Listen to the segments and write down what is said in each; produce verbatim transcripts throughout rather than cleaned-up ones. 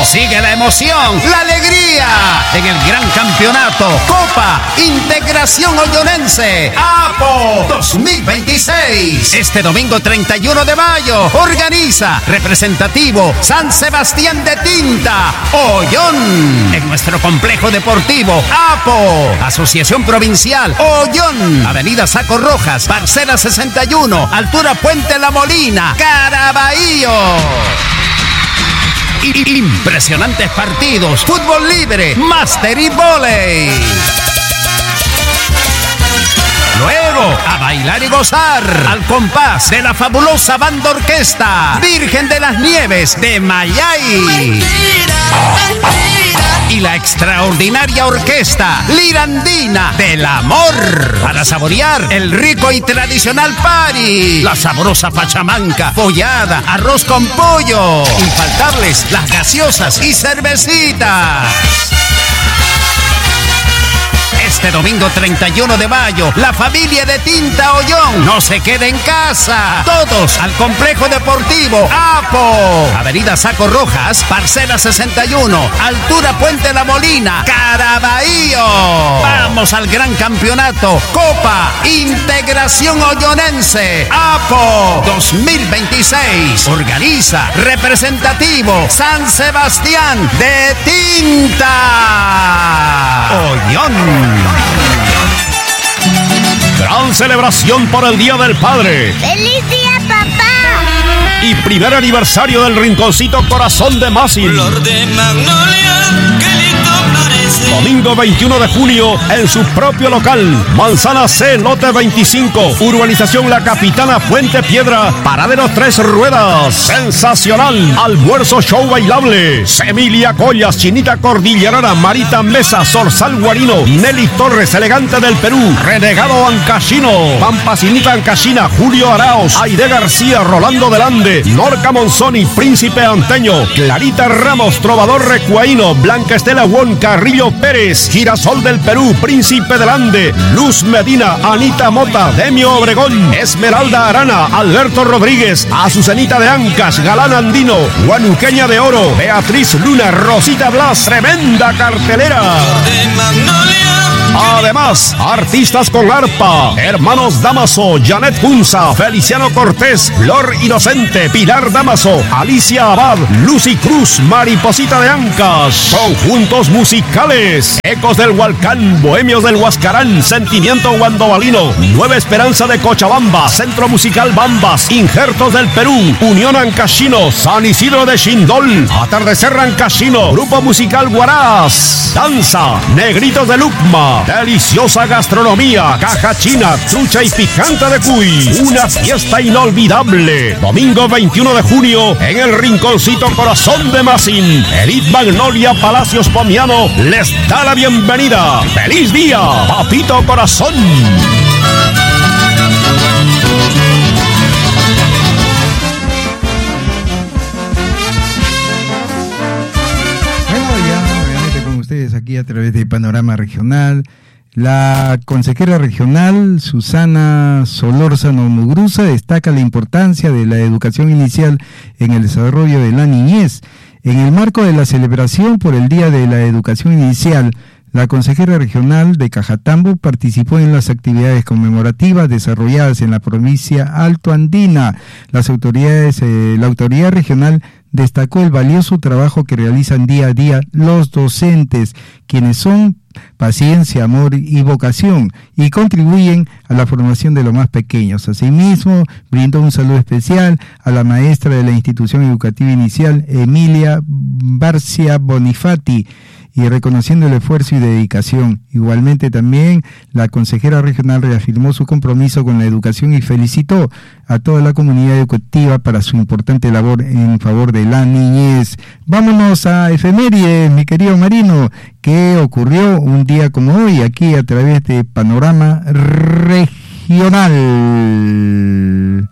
Sigue la emoción, la alegría en el gran campeonato Copa Integración Ollonense A P O dos mil veintiséis. Este domingo treinta y uno de mayo organiza representativo San Sebastián de Tinta, Ollón, en nuestro complejo deportivo A P O, Asociación Provincial Ollón, Avenida Saco Rojas, parcela sesenta y uno, altura Puente La Molina, Caraballo. Impresionantes partidos, fútbol libre, máster y vóley. Luego, a bailar y gozar al compás de la fabulosa banda orquesta Virgen de las Nieves de Mayay. Mentira, mentira. Y la extraordinaria orquesta Lirandina del Amor, para saborear el rico y tradicional party, la sabrosa pachamanca, pollada, arroz con pollo, infaltables las gaseosas y cervecitas. Este domingo treinta y uno de mayo, la familia de Tinta Ollón no se queda en casa. Todos al complejo deportivo A P O, Avenida Saco Rojas, parcela sesenta y uno, altura Puente La Molina, Caraballo. Vamos al gran campeonato Copa Integración Ollonense A P O dos mil veintiséis. Organiza representativo San Sebastián de Tinta Ollón. Gran celebración por el Día del Padre. ¡Feliz día, papá! Y primer aniversario del Rinconcito Corazón de Masin. Flor de magnolia, qué lindo florece. Domingo veintiuno de junio en su propio local. Manzana C, lote veinticinco. Urbanización La Capitana, Puente Piedra. Paradero Tres Ruedas. Sensacional. Almuerzo show bailable. Emilia Collas, Chinita Cordillerana, Marita Mesa, Zorzal Guarino, Nelly Torres, Elegante del Perú, Renegado Ancashino, Pampacinita Ancashina, Julio Araos, Aide García, Rolando Delande, Norca Monzoni, Príncipe Anteño, Clarita Ramos, Trovador Recuaíno, Blanca Estela Won, Carrillo Pérez, Girasol del Perú, Príncipe Delande, Luz Medina, Anita Mota, Demio Obregón, Esmeralda Arana, Alberto Rodríguez, Azucenita de Ancash, Galán Andino, Guanuqueña de Oro, Beatriz Luna, Rosita Blas, tremenda cartelera. De magnolia. Además, artistas con arpa, Hermanos Damaso, Janet Punza, Feliciano Cortés, Flor Inocente, Pilar Damaso, Alicia Abad, Lucy Cruz, Mariposita de Ancas, conjuntos musicales, Ecos del Hualcán, Bohemios del Huascarán, Sentimiento Guandobalino, Nueva Esperanza de Cochabamba, Centro Musical Bambas, Injertos del Perú, Unión Ancashino, San Isidro de Xindol, Atardecer Ancashino, Grupo Musical Guaraz, Danza, Negritos de Lucma, deliciosa gastronomía, caja china, trucha y picante de cuy, una fiesta inolvidable. Domingo veintiuno de junio en el Rinconcito Corazón de Masin. Elite Magnolia Palacios Pomiano les da la bienvenida. ¡Feliz día, Papito Corazón! Aquí a través de Panorama Regional, la consejera regional Susana Solórzano Muguruza destaca la importancia de la educación inicial en el desarrollo de la niñez. En el marco de la celebración por el Día de la Educación Inicial, la consejera regional de Cajatambo participó en las actividades conmemorativas desarrolladas en la provincia altoandina. Las autoridades, eh, la autoridad regional destacó el valioso trabajo que realizan día a día los docentes, quienes son paciencia, amor y vocación, y contribuyen a la formación de los más pequeños. Asimismo, brindó un saludo especial a la maestra de la institución educativa inicial, Emilia Barcia Bonifati, y reconociendo el esfuerzo y dedicación. Igualmente también la consejera regional reafirmó su compromiso con la educación y felicitó a toda la comunidad educativa para su importante labor en favor de la niñez. Vámonos a efemérides, mi querido Marino, que ocurrió un día como hoy aquí a través de Panorama Regional.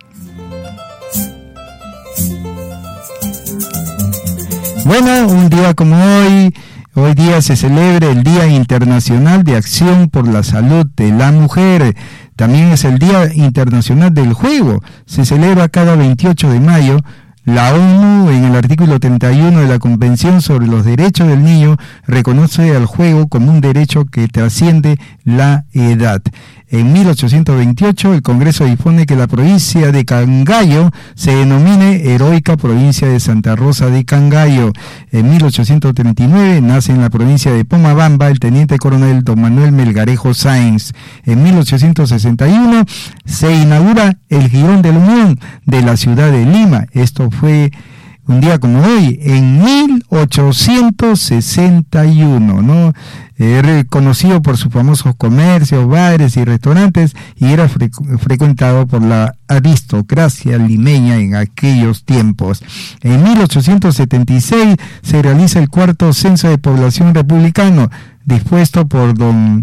Bueno, un día como hoy, hoy día se celebra el Día Internacional de Acción por la Salud de la Mujer. También es el Día Internacional del Juego. Se celebra cada veintiocho de mayo. La ONU, en el artículo treinta y uno de la Convención sobre los Derechos del Niño, reconoce al juego como un derecho que trasciende la edad. En mil ochocientos veintiocho, el Congreso dispone que la provincia de Cangallo se denomine Heroica Provincia de Santa Rosa de Cangallo. En mil ochocientos treinta y nueve, nace en la provincia de Pomabamba el teniente coronel don Manuel Melgarejo Sáenz. En mil ochocientos sesenta y uno, se inaugura el Jirón de la Unión de la ciudad de Lima. Esto fue un día como hoy, en mil ochocientos sesenta y uno, ¿no? Eh, conocido por sus famosos comercios, bares y restaurantes, y era frecu- frecuentado por la aristocracia limeña en aquellos tiempos. En mil ochocientos setenta y seis se realiza el cuarto censo de población republicano, dispuesto por don...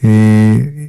Eh,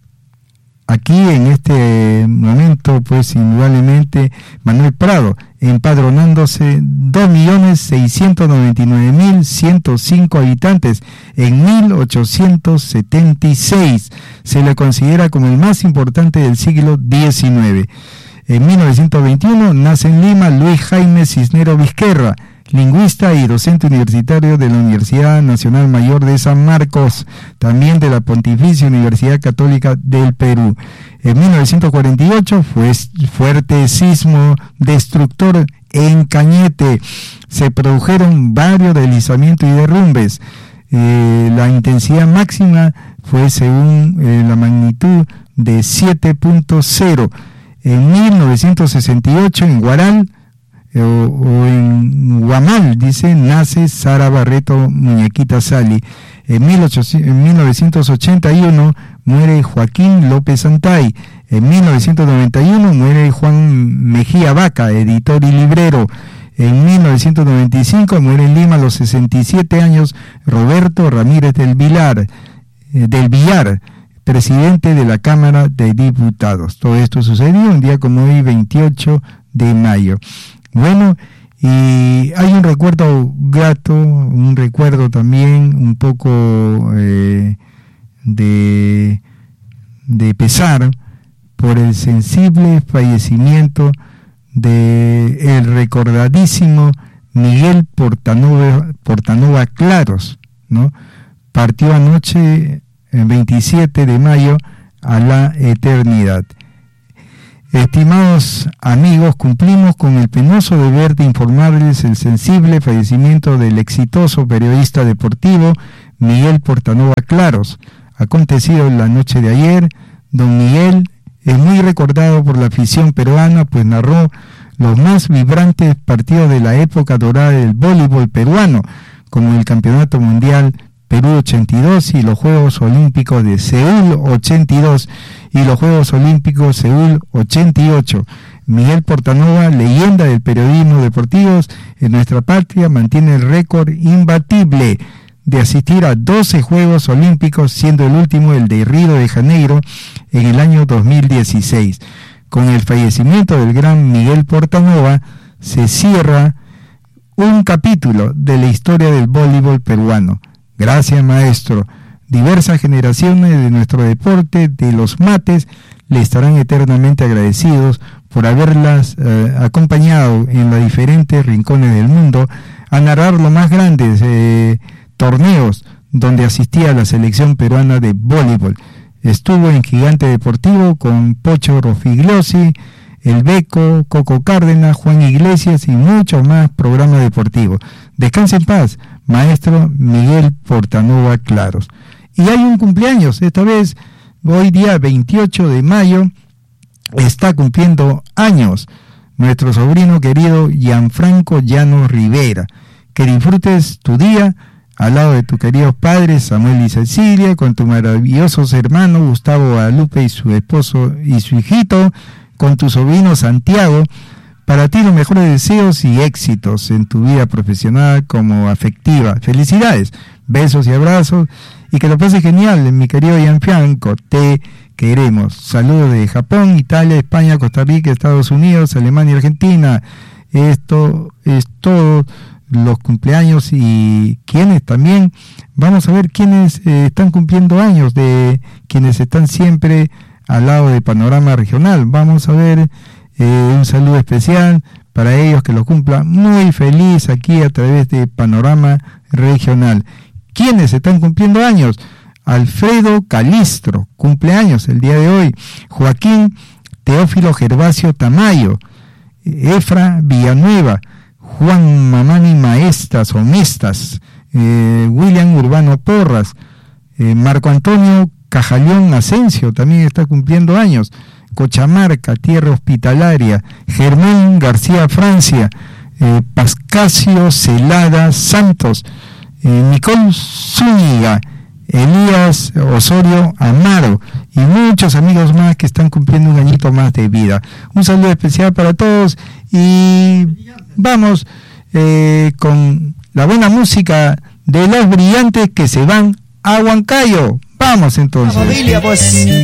Aquí en este momento, pues indudablemente, Manuel Prado, empadronándose dos millones seiscientos noventa y nueve mil ciento cinco habitantes en mil ochocientos setenta y seis. Se le considera como el más importante del siglo diecinueve. En mil novecientos veintiuno nace en Lima Luis Jaime Cisneros Vizquerra, lingüista y docente universitario de la Universidad Nacional Mayor de San Marcos, también de la Pontificia Universidad Católica del Perú. En mil novecientos cuarenta y ocho fue fuerte sismo destructor en Cañete. Se produjeron varios deslizamientos y derrumbes. Eh, la intensidad máxima fue según eh, la magnitud de siete punto cero. En mil novecientos sesenta y ocho en Guaral, O, o en Guamal, dice, nace Sara Barreto Muñequita Sali. En, mil ochocientos, en mil novecientos ochenta y uno muere Joaquín López Santay. En mil novecientos noventa y uno muere Juan Mejía Vaca, editor y librero. En mil novecientos noventa y cinco muere en Lima a los sesenta y siete años Roberto Ramírez del Vilar, eh, del Villar, presidente de la Cámara de Diputados. Todo esto sucedió un día como hoy, veintiocho de mayo. Bueno, y hay un recuerdo grato, un recuerdo también un poco eh, de, de pesar por el sensible fallecimiento de el recordadísimo Miguel Portanova, Portanova Claros, ¿no? Partió anoche, el veintisiete de mayo, a la eternidad. Estimados amigos, cumplimos con el penoso deber de informarles el sensible fallecimiento del exitoso periodista deportivo Miguel Portanova Claros, acontecido la noche de ayer. Don Miguel es muy recordado por la afición peruana, pues narró los más vibrantes partidos de la época dorada del voleibol peruano, como el Campeonato Mundial Perú ochenta y dos y los Juegos Olímpicos de Seúl ochenta y dos y los Juegos Olímpicos Seúl ochenta y ocho. Miguel Portanova, leyenda del periodismo deportivo en nuestra patria, mantiene el récord imbatible de asistir a doce Juegos Olímpicos, siendo el último el de Río de Janeiro en el año dos mil dieciséis. Con el fallecimiento del gran Miguel Portanova se cierra un capítulo de la historia del voleibol peruano. Gracias, maestro. Diversas generaciones de nuestro deporte, de los mates, le estarán eternamente agradecidos por haberlas eh, acompañado en los diferentes rincones del mundo a narrar los más grandes eh, torneos donde asistía la selección peruana de voleibol. Estuvo en Gigante Deportivo con Pocho Rofigliosi, El Beco, Coco Cárdenas, Juan Iglesias y muchos más programas deportivos. Descanse en paz, maestro Miguel Portanova Claros. Y hay un cumpleaños, esta vez, hoy día veintiocho de mayo, está cumpliendo años nuestro sobrino querido Gianfranco Llano Rivera. Que disfrutes tu día al lado de tus queridos padres Samuel y Cecilia, con tus maravillosos hermanos Gustavo Guadalupe y su esposo y su hijito, con tu sobrino Santiago. Para ti los mejores deseos y éxitos en tu vida profesional como afectiva. Felicidades, besos y abrazos, y que lo pases genial, mi querido Gianfranco, te queremos. Saludos de Japón, Italia, España, Costa Rica, Estados Unidos, Alemania y Argentina. Esto es todo los cumpleaños y quienes también, vamos a ver quiénes eh, están cumpliendo años, de quienes están siempre al lado de Panorama Regional. Vamos a ver eh, un saludo especial para ellos, que lo cumplan muy feliz aquí a través de Panorama Regional. ¿Quiénes están cumpliendo años? Alfredo Calistro, cumpleaños el día de hoy. Joaquín Teófilo Gervasio Tamayo, Efra Villanueva, Juan Mamani Maestas o Mestas, eh, William Urbano Porras, eh, Marco Antonio Cajalión Asensio también está cumpliendo años, Cochamarca, Tierra Hospitalaria, Germán García Francia, eh, Pascasio Celada Santos, eh, Nicole Zúñiga, Elías Osorio Amaro y muchos amigos más que están cumpliendo un añito más de vida. Un saludo especial para todos y vamos eh, con la buena música de Los Brillantes que se van a Huancayo. Vamos entonces. La familia, pues.